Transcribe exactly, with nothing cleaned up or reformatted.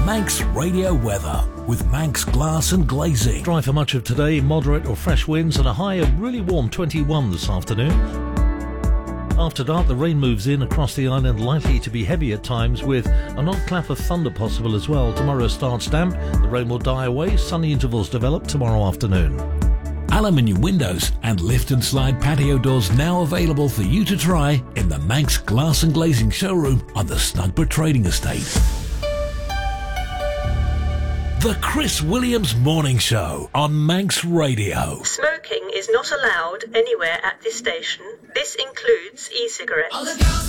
Manx Radio weather with Manx Glass and Glazing. Dry for much of today, moderate or fresh winds and a high of really warm twenty-one this afternoon. After dark, the rain moves in across the island, likely to be heavy at times with an odd clap of thunder possible as well. Tomorrow starts damp, the rain will die away, sunny intervals develop tomorrow afternoon. Aluminium windows and lift and slide patio doors now available for you to try in the Manx Glass and Glazing showroom on the Snugborough Trading Estate. The Chris Williams Morning Show on Manx Radio. Smoking is not allowed anywhere at this station. This includes e-cigarettes.